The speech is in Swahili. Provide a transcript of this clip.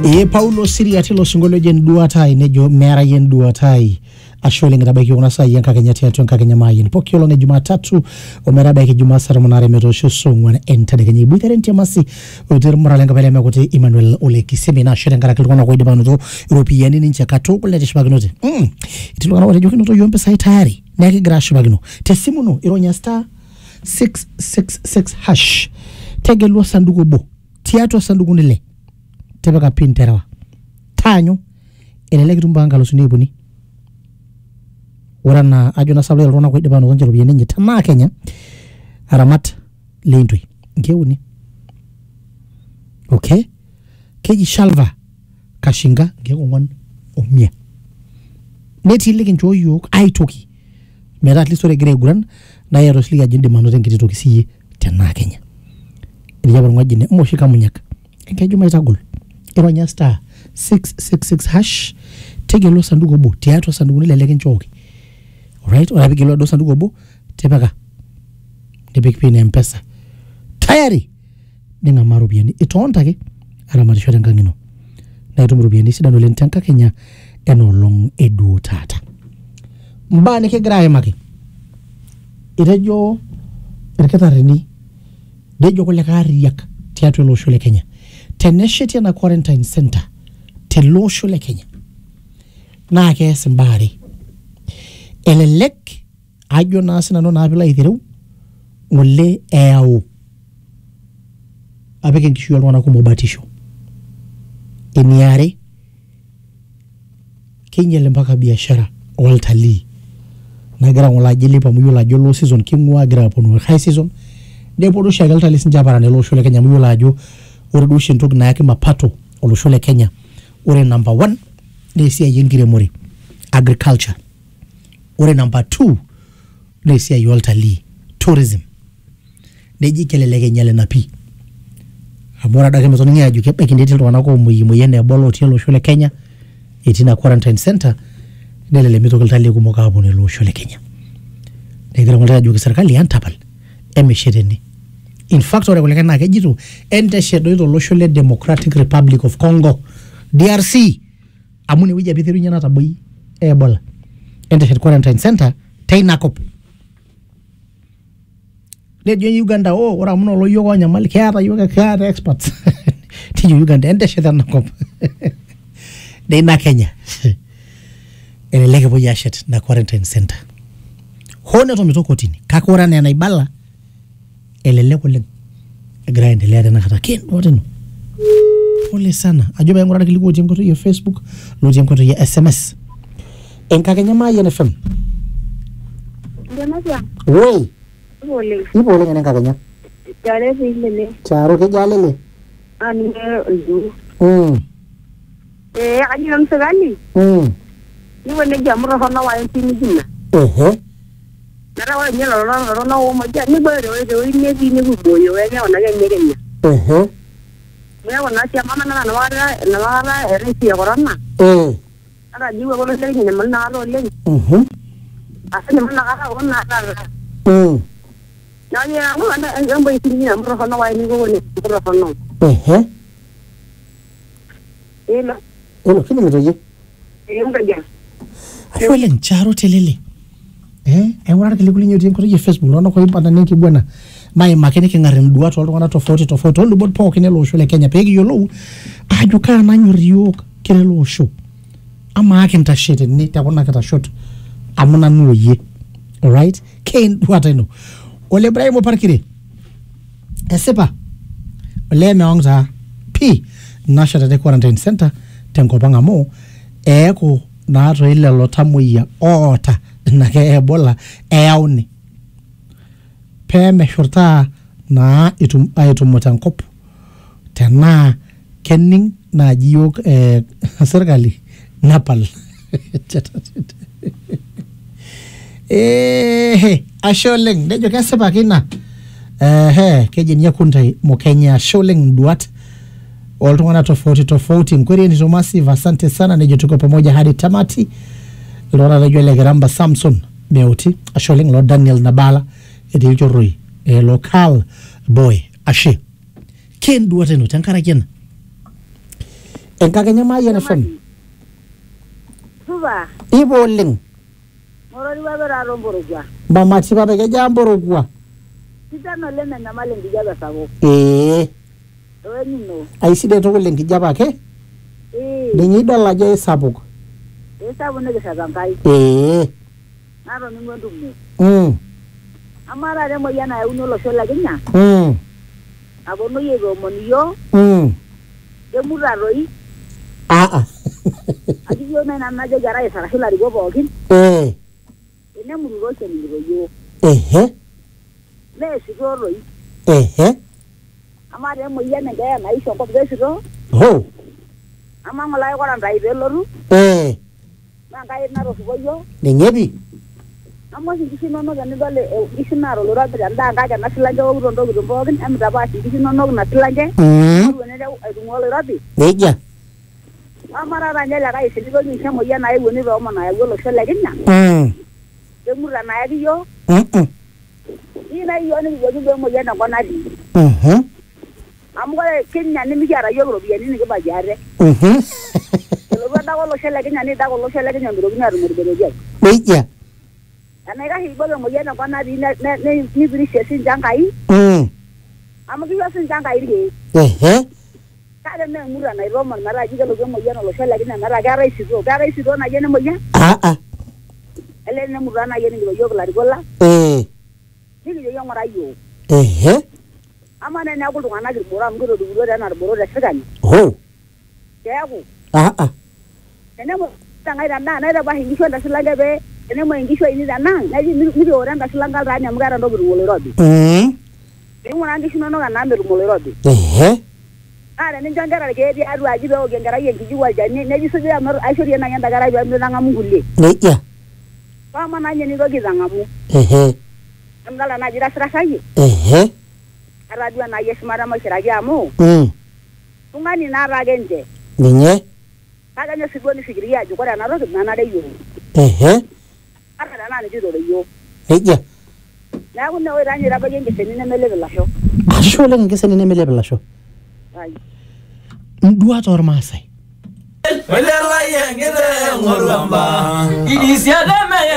Paulo Siria tilo singolo jen duatai nejo mera yen duatai ashole ngabaki ona sai yanka Kenya tetu yanka Kenya mayin pokyo longe Jumatatu omera baki Jumasara monare metosho songwana entade Kenya buiterenti masi oter morale ngabale mekote Emmanuel Ole Kiseme na shere ngara kilwana ko idibano to European ni nchakato kule tishbaginote itilwana wote jokino to yompe sai tayari naki grash bagino tesimuno ironya star 666 hash tegelwa sanduku bo tiato sanduku nile tebaka pinterawa tanyo eleleki tumbanga losunibuni orana ajona sable rona ko idibano konjero biyenye tama Kenya aramat lintwi ngeuni okay keji shalva kashinga ngeongon omia neti lekin joyok aitoki mera at least ore greguran na yeros liga jinde manote ngiti toki siye tena Kenya iliya ngwajine moshika munyaka nkejuma itagul ironya star 666 hash tegelo sanduku bo tiato sanduku nileleke nchoki alright ora bigelo do sanduku bo tepaka nibikpine mpesa tayari ninga marubiani itonta ke ara marisho ngangino na iturubiani sidano lentanka Kenya enolong edu tata mbane ke grae make irejo erketarini dejo kule kariyak tiato lo shule Kenya tenesheti na quarantine center te lo shule Kenya na ke simbari elelek ajo nasina no nabila ithiru ngole eau abeke nkishu alwana kumobatisho eniare Kenya mpaka biashara oltali nagira ngola jilipa muyula jolo season kimwa gira pono high season depo shagal tali sinjabara ne lo shule Kenya muyula jo orudushin tok na yake mapato lo shule Kenya ore number 1 nesi yengire mori agriculture ore number 2 nesi yoltali tourism neji kelele Kenya le napi amora dake mezo ninga ju kebe kindeti twana ko muyene bolo tielo shule Kenya itina quarantine center nelele mito keltali ko moka abone lo shule Kenya negira ngolta ju serikali antapal emeshedeni in fact ore kulekana kejitu ente shedo ito lo shule Democratic Republic of Congo DRC amune wija bithiru nyana taboi ebola ente shed quarantine center tainakop nejo Uganda ora muno lo yogo nyamali kera yoga kera experts tiyo Uganda ente shed nakop na Kenya eleleke boya shed na quarantine center hone to mitoko tini kakora na naibala eleleko le grind le na kata ken woteno pole sana ajoba ngora kiliko tingo ya Facebook lo tingo ya SMS enka Kenya mayen FM Demaja woi pole ipo le enka Kenya jare vile charo ke jalele ani ndu ajina msagani ni wone jamro hono wa ntini jina nara wa nyela rona wo moja ni bere we ni ni buboyo we nyona nyegenya we wana tia mama na wara erisi ya corona ara jiwe ko le ni manna ro le asene manna ara wona ara na ya mo anda ngambo itini na mro hono wa ni go ni mro hono elo kini mtoje ngaja ayole ncharo telele ngora kilikuli nyoti ko je Facebook lona ko impanda ninki bwana mai makene ke ngare mduwa to ngana tofauti ndo bod po kene lo shule Kenya pegi yolo ajuka na nyuriyo kene lo show ama akin ta shit ni ta kona kata shot amuna nulo ye all right ken what I know ole Ibrahim parkire esepa ole meongza p national quarantine center tenko banga mo eko na to ile lotamuya ota na ke ebola eauni peme shorta na itumutankop tena kenning na jiyok serikali napal asholeng dejo kasepa kina kejen yakuntai mo Kenya sholeng duat oltungana tofauti mkweli ni massive asante sana nejo tuko pamoja hadi tamati lora rejo le Garamba Samson Meuti asholeng lo Daniel Nabala edi joroi local boy ashe ken duate no tankara kena Enkakenya Mayian FM. Supa. Ipo oleng. Morori wabera romborogwa. Bamati papa keja mborogwa. Kitano leme na male ngijaga sabo. Wenino. Aiside to oleng kijapa ke? Ninyi idol ajo isapuk. Isapuk nekisazankai. Naro ningondo mu. Amara remo yana euno lo shola Kenya. Abono yego moniyo. Demura roi. Adiyo mena naje gara isara hila rigo bokin. Ene mururo cheni rigo yo. Le sigo roi. Amara remo yana gaya na isho kwa besigo. Ama ngolai kwa ndai beloru. Ngai naro sugoyo. Ninyebi. Amo sikisinono gani dole isinaro lora benda ngaja nasilanje ogurondo gurumbogen amita ba sikisinono nasilanje. Wene ngolo rabi. Neja. Amara ranya kai siligo ni chamo ya na woni ro mo na yolo sele ginya. Demura na yagiyo. Ina yo ni go mo ya na kona di. Amgo Kenya ni mijara yoro bi ni ke ba jare. Lo ba da golo sele ginya ni da golo sele ginya ndiro ginya rumo be je. Neja. Anega hibo mo ya na kona di ni biri sesin jangai. Amagi yo sin jangai ri. Kada ne mura na Roma mara jiga lo mo ya no lo sele ginya mara gara isido na yene mo ya. Ele ne mura na yene lo yo la gola. Ni yo mara yo. Amane na ko ngana gi mura ngoro du do na boro da sagani. Yago. Ene mo tanga ida na da ba hingi so da silanga be ene mo hingi so ini da na ni do ran da silanga ra nya mugara ndo buru wolo robi. Ni mo nandi sino no na mberu wolo robi. Ara ni jangara ke di adu aji do gengara yengi ji walja ni ji so ya mar aishori na yanda gara ba ndo nga mungulle. Neja. Ba mana nyeni do gi zangamu. Ngala na jira srasa yi. Radio na yesmara ma shiraja mu. Tungani na ragenje. Ninye. Kada nya sigoni sigiriya ju kwara na ro na de yo. Ara na ni jido de yo. Neja. Na kunna we ranye raba yenge senine mele bela sho. Asho le ngese senine mele bela sho. Ai. Ndua tor masai. Wele la yenge de ngoramba. Idisia de me